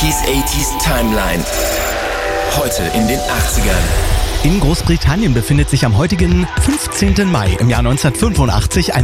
90s, 80s Timeline. Heute in den 80ern. In Großbritannien befindet sich am heutigen 15. Mai im Jahr 1985 ein